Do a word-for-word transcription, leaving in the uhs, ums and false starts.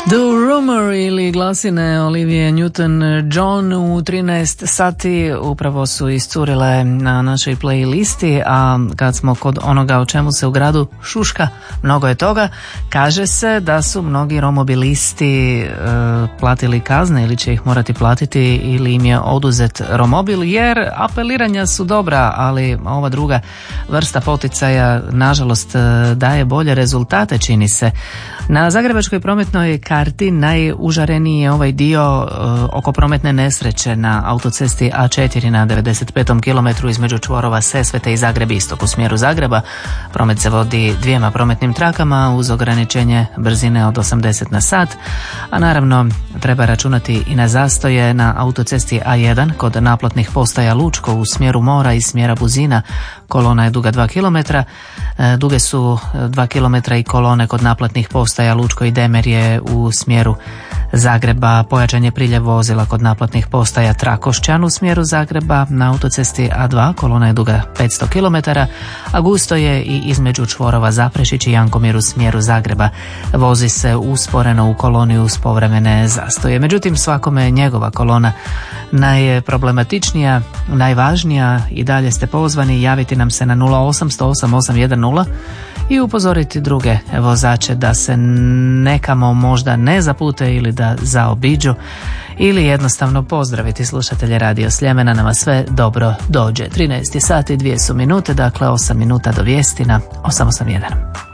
The Rumor ili glasine Olivia Newton-John u trinaest sati upravo su iscurile na našoj playlisti, a kad smo kod onoga o čemu se u gradu šuška, mnogo je toga, kaže se da su mnogi romobilisti e, platili kazne ili će ih morati platiti ili im je oduzet romobil, jer apeliranja su dobra, ali ova druga vrsta poticaja nažalost daje bolje rezultate, čini se. Na zagrebačkoj prometnoj karti najužareniji je ovaj dio uh, oko prometne nesreće na autocesti A četiri na devedeset petom kilometru između čvorova Sesvete i Zagreb istok u smjeru Zagreba. Promet se vodi dvijema prometnim trakama uz ograničenje brzine od osamdeset na sat, a naravno treba računati i na zastoje na autocesti A jedan kod naplatnih postaja Lučko u smjeru Mora i smjera Buzina. Kolona je duga dva kilometra, duge su dva kilometra i kolone kod naplatnih postaja Lučko i Demerje u smjeru Zagreba. Pojačan je priljev vozila kod naplatnih postaja Trakošćan u smjeru Zagreba. Na autocesti A dva kolona je duga petsto kilometara, a gusto je i između čvorova Zaprešić i Jankomir u smjeru Zagreba. Vozi se usporeno u koloni uz povremene zastoje. Međutim, svakome je njegova kolona najproblematičnija, najvažnija. I dalje ste pozvani javiti nam se na nula osam sto osam osam jedan nula i upozoriti druge vozače da se nekamo možda ne zapute ili da zaobiđu, ili jednostavno pozdraviti slušatelje Radio Sljemena, nama sve dobro dođe. trinaest sati, dvije su minute, dakle osam minuta do vijesti na osam osam jedan.